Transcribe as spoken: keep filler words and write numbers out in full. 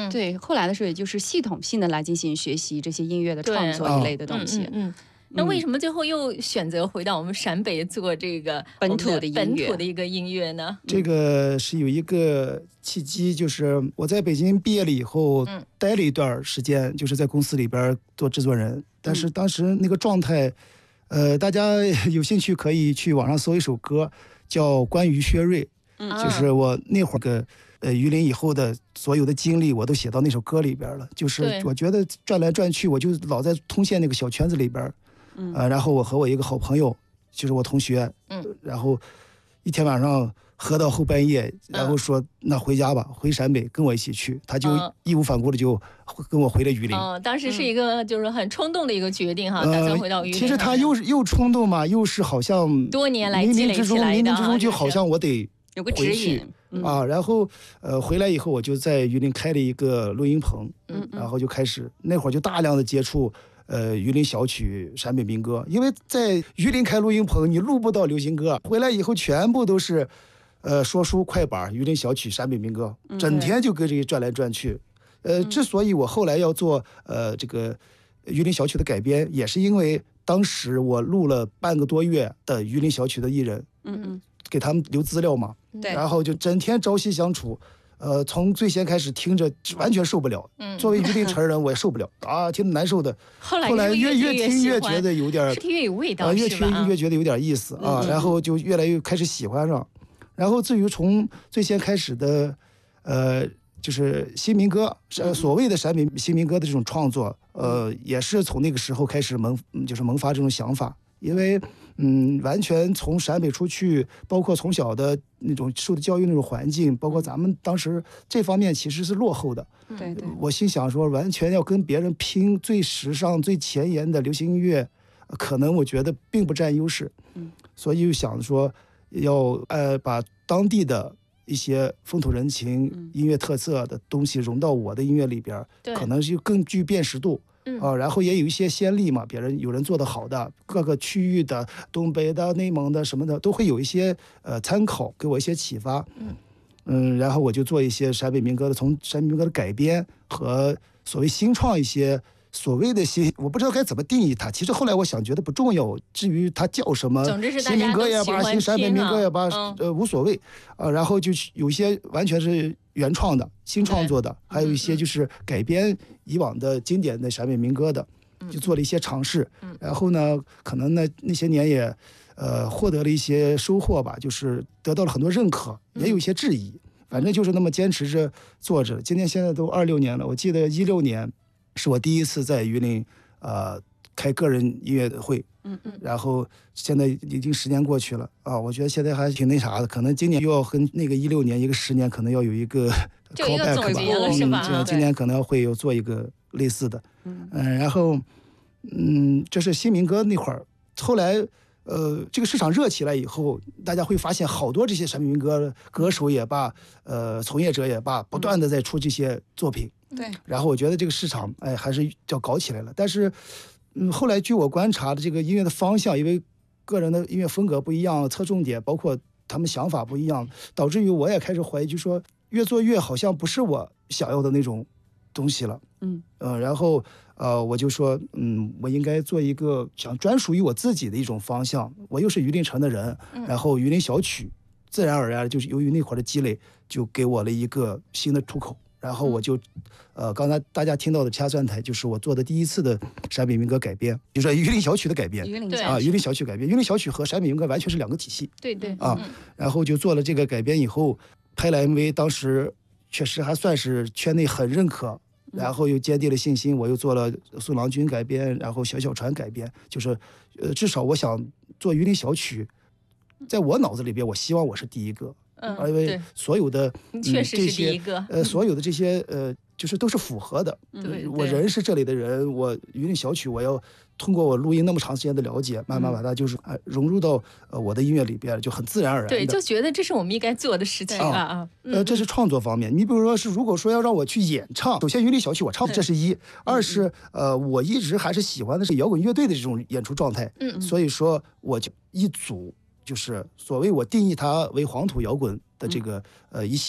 对，后来的时候也就是系统性的来进行学习这些音乐的创作一类的东西。 嗯嗯嗯那为什么最后又选择回到我们陕北做这个本土的音乐？ 本土的一个音乐呢？ 这个是有一个契机，就是我在北京毕业了以后， 嗯、 待了一段时间，就是在公司里边做制作人。但是当时那个状态，呃，大家有兴趣可以去网上搜一首歌，叫《关于薛瑞》， 嗯， 就是我那会儿个呃榆林以后的所有的经历，我都写到那首歌里边了。就是我觉得转来转去，我就老在通县那个小圈子里边。嗯、呃，然后我和我一个好朋友，就是我同学， 嗯， 然后一天晚上喝到后半夜，然后说、嗯、那回家吧，回陕北跟我一起去，他就义无反顾的就跟我回了榆林。 哦、呃，当时是一个就是很冲动的一个决定哈，呃、打算回到榆林。 其实他又是又冲动嘛，又是好像多年来积累起来的， 冥冥之中就好像我得有个指引、 嗯、啊。然后呃回来以后，我就在榆林开了一个录音棚， 嗯， 然后就开始那会儿就大量的接触。呃，榆林小曲、陕北民歌，因为在榆林开录音棚，你录不到流行歌，回来以后全部都是，呃，说书快板、榆林小曲、陕北民歌，整天就跟这个转来转去。呃，之所以我后来要做呃这个榆林小曲的改编，也是因为当时我录了半个多月的榆林小曲的艺人， 嗯嗯， 给他们留资料嘛， 对， 然后就整天朝夕相处。呃，从最先开始听着完全受不了， 嗯， 作为榆林城人我也受不了啊，听着难受的。 后来后来越越听越觉得有点， 越有味道， 啊，越听越觉得有点意思啊， 嗯、 然后就越来越开始喜欢上。然后至于从最先开始的，呃，就是新民歌，呃，所谓的陕北新民歌的这种创作，呃，也是从那个时候开始萌，就是萌发这种想法，因为。嗯，完全从陕北出去，包括从小的那种受的教育那种环境，包括咱们当时这方面其实是落后的。 对对， 我心想说，完全要跟别人拼最时尚、最前沿的流行音乐，可能我觉得并不占优势。 嗯， 所以就想说，要呃把当地的一些风土人情、 嗯、 音乐特色的东西融到我的音乐里边，可能是更具辨识度。啊，然后也有一些先例嘛，别人有人做得好的，各个区域的，东北的、内蒙的什么的，都会有一些呃参考，给我一些启发。 嗯嗯，然后我就做一些陕北民歌的，从陕北民歌的改编和所谓新创一些所谓的新，我不知道该怎么定义它。其实后来我想，觉得不重要，至于它叫什么，新民歌也罢，新陕北民歌也罢， 嗯、 呃无所谓啊、呃。然后就有些完全是原创的、新创作的，还有一些就是改编以往的经典的陕北民歌的，就做了一些尝试。 嗯、 然后呢，可能呢那些年也呃获得了一些收获吧，就是得到了很多认可，也有一些质疑。反正就是那么坚持着做着。今年现在都二六年了，我记得一六年是我第一次在榆林呃开个人音乐会。 嗯嗯， 然后现在已经十年过去了啊，我觉得现在还挺那啥的，可能今年又要跟那个一六年一个十年，可能要有一个 callback 吧，总结了是吧？ 嗯，今年可能会有做一个类似的， 嗯嗯、呃，然后嗯，这是新民歌那会儿，后来呃这个市场热起来以后，大家会发现好多这些陕北民歌歌手也罢，呃从业者也罢，不断的在出这些作品， 对、嗯， 然后我觉得这个市场哎还是要搞起来了，但是。嗯，后来据我观察的这个音乐的方向，因为个人的音乐风格不一样，侧重点包括他们想法不一样，导致于我也开始怀疑，就说越做越好像不是我想要的那种东西了。 嗯呃，然后呃我就说，嗯，我应该做一个想专属于我自己的一种方向。我又是榆林城的人，然后榆林小曲，自然而然就是由于那会儿的积累，就给我了一个新的出口。然后我就，呃，刚才大家听到的掐钻台，就是我做的第一次的陕北民歌改编，就是榆林小曲的改编。 榆林啊，榆林小曲改编，榆林小曲和陕北民歌完全是两个体系。 对对。 啊， 嗯、 然后就做了这个改编以后，拍了 M V， 当时确实还算是圈内很认可，然后又坚定了信心，我又做了宋郎君改编，然后小小船改编，就是，呃，至少我想做榆林小曲，在我脑子里边，我希望我是第一个。 嗯， 因为所有的、 嗯、确实是第一个， 呃，所有的这些呃，就是都是符合的。 对、嗯， 我人是这里的人，我榆林小曲，我要通过我录音那么长时间的了解，慢慢把它就是啊、呃、融入到呃我的音乐里边，就很自然而然的。 对，就觉得这是我们应该做的事情啊啊。 呃，这是创作方面。你比如说是，如果说要让我去演唱，首先榆林小曲我唱，这是一；二是呃，我一直还是喜欢的是摇滚乐队的这种演出状态。 嗯， 所以说我就一组。就是所谓我定义它为黄土摇滚的这个呃一系